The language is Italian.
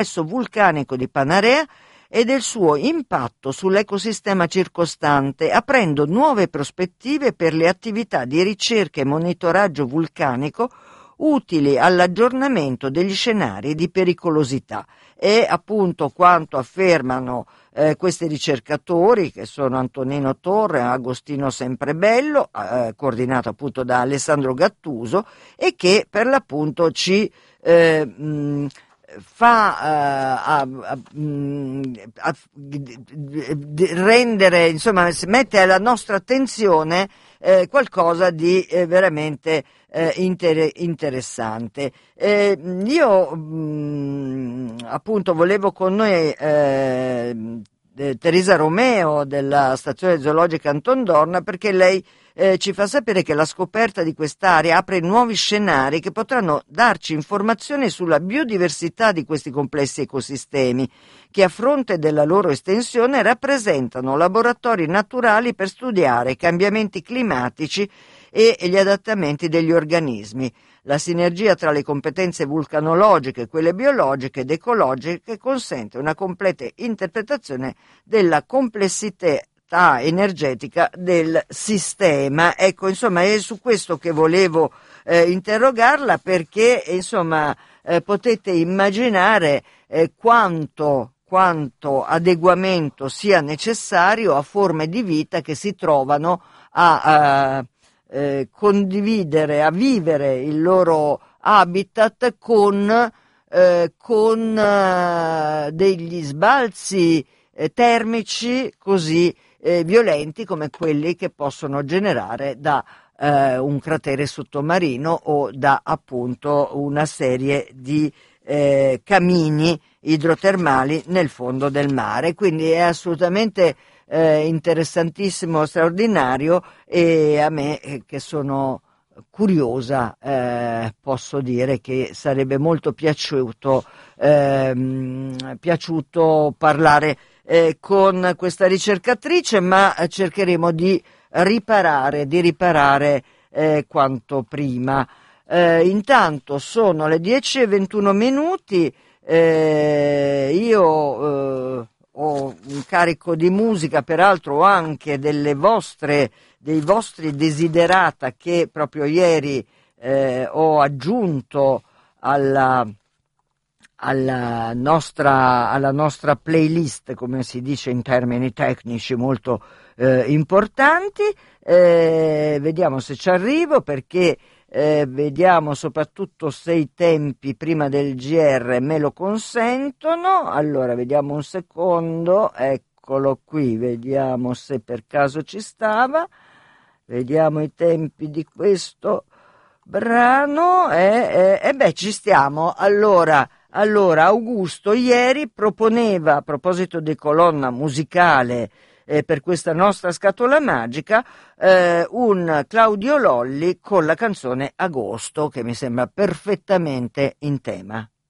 vulcanico di Panarea e del suo impatto sull'ecosistema circostante, aprendo nuove prospettive per le attività di ricerca e monitoraggio vulcanico utili all'aggiornamento degli scenari di pericolosità. E appunto quanto affermano questi ricercatori, che sono Antonino Torre e Agostino Semprebello, coordinato appunto da Alessandro Gattuso, e che per l'appunto ci rendere, insomma, mette alla nostra attenzione qualcosa di veramente interessante. Io appunto volevo con noi Teresa Romeo della Stazione Zoologica Anton Dorna, perché lei ci fa sapere che la scoperta di quest'area apre nuovi scenari che potranno darci informazioni sulla biodiversità di questi complessi ecosistemi, che a fronte della loro estensione rappresentano laboratori naturali per studiare i cambiamenti climatici e gli adattamenti degli organismi. La sinergia tra le competenze vulcanologiche, quelle biologiche ed ecologiche consente una completa interpretazione della complessità energetica del sistema. Ecco, insomma, è su questo che volevo interrogarla, perché insomma potete immaginare quanto adeguamento sia necessario a forme di vita che si trovano a condividere, a vivere il loro habitat con degli sbalzi termici così violenti come quelli che possono generare da un cratere sottomarino o da appunto una serie di camini idrotermali nel fondo del mare. Quindi è assolutamente interessantissimo, straordinario, e a me che sono curiosa posso dire che sarebbe molto piaciuto parlare con questa ricercatrice, ma cercheremo di riparare quanto prima. Intanto sono le 10:21. Io ho un carico di musica, peraltro ho anche dei vostri desiderata che proprio ieri ho aggiunto alla nostra playlist, come si dice in termini tecnici molto importanti. Vediamo se ci arrivo, perché vediamo soprattutto se i tempi prima del GR me lo consentono. Allora, vediamo un secondo, eccolo qui, vediamo se per caso ci stava. Vediamo i tempi di questo brano. Ci stiamo. Allora, Augusto ieri proponeva, a proposito di colonna musicale per questa nostra scatola magica, un Claudio Lolli con la canzone Agosto, che mi sembra perfettamente in tema.